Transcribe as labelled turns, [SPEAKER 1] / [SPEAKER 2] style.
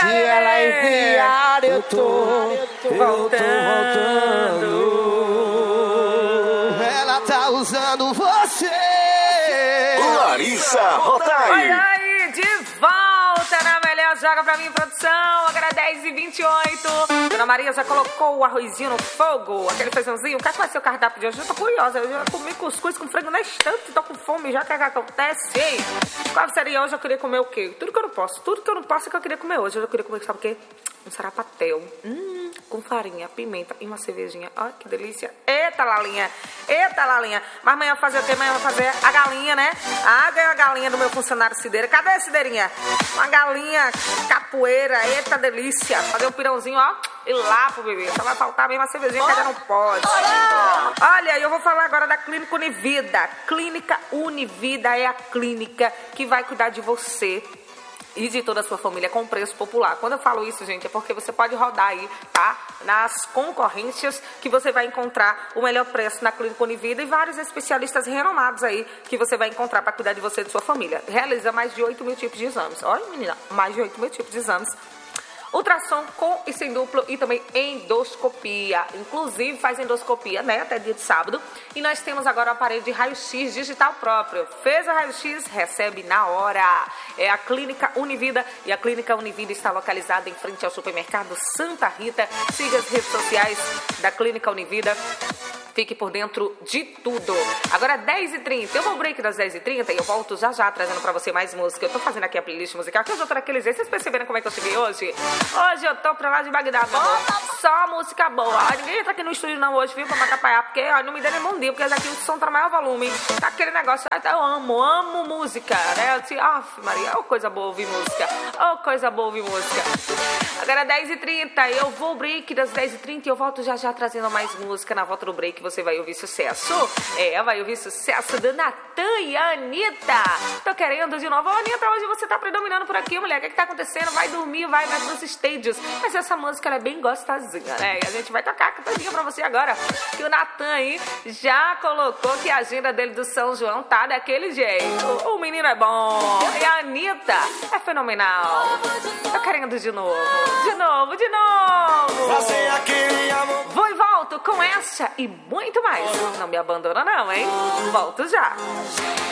[SPEAKER 1] ela enviar, eu tô
[SPEAKER 2] voltando.
[SPEAKER 1] Ela tá usando você.
[SPEAKER 3] Larissa Rotai.
[SPEAKER 2] Olha aí, de volta na melhor joga pra mim, produção. Agora 10h28. Dona Maria já colocou o arrozinho no fogo, aquele feijãozinho. Qual vai ser o cardápio de hoje? Eu tô curiosa. Eu já comi cuscuz com frango na estante, tô com fome já. O que acontece? Ei, qual seria hoje? Eu queria comer o quê? Tudo que eu não posso é que eu queria comer hoje. Eu queria comer, sabe o quê? Um sarapatel. Com farinha, pimenta e uma cervejinha. Olha que delícia. Eita, Lalinha. Mas amanhã fazer o quê? Amanhã vai fazer a galinha, né? Ganhei a galinha do meu funcionário Cideira. Cadê a Cideirinha? Uma galinha capoeira. Eita, delícia. Fazer um pirãozinho, ó. E lá pro bebê. Só vai faltar mesmo a cervejinha que ainda não pode. Olha, eu vou falar agora da Clínica Univida. Clínica Univida é a clínica que vai cuidar de você e de toda a sua família com preço popular. Quando eu falo isso, gente, é porque você pode rodar aí, tá? Nas concorrências que você vai encontrar o melhor preço na Clínica Univida e vários especialistas renomados aí que você vai encontrar para cuidar de você e de sua família. Realiza mais de 8 mil tipos de exames. Olha, menina, mais de 8 mil tipos de exames. Ultrassom com e sem duplo e também endoscopia. Inclusive faz endoscopia, né, até dia de sábado. E nós temos agora o aparelho de raio-x digital próprio. Fez o raio-x, recebe na hora. É a Clínica Univida e a Clínica Univida está localizada em frente ao supermercado Santa Rita. Siga as redes sociais da Clínica Univida. Fique por dentro de tudo. Agora 10h30. Eu vou break das 10h30 e eu volto já trazendo pra você mais música. Eu tô fazendo aqui a playlist musical, que eu já tô naquele jeito. Vocês perceberam como é que eu cheguei hoje? Hoje eu tô pra lá de Bagdá, meu amor. Só música boa. Ninguém tá aqui no estúdio não hoje, viu? Pra me atrapalhar, porque não me dê nem bom dia, porque aqui o som tá no maior volume. Tá aquele negócio. Eu amo música, né? Eu disse, Maria, coisa boa ouvir música. Coisa boa ouvir música. Agora 10h30. Eu vou break das 10h30 e eu volto já trazendo mais música. Na volta do break você vai ouvir sucesso. Vai ouvir sucesso da Natan e a Anitta. Tô querendo de novo. Anitta, hoje você tá predominando por aqui, mulher. O que tá acontecendo? Vai dormir, vai pros estádios. Mas essa música ela é bem gostosinha, né? E a gente vai tocar cantadinha pra você agora. Que o Natan aí já colocou que a agenda dele do São João tá daquele jeito. O menino é bom. E a Anitta é fenomenal. Tô querendo de novo. De novo. Vou e volto com essa e muito mais. Não me abandona não, hein? Volto já.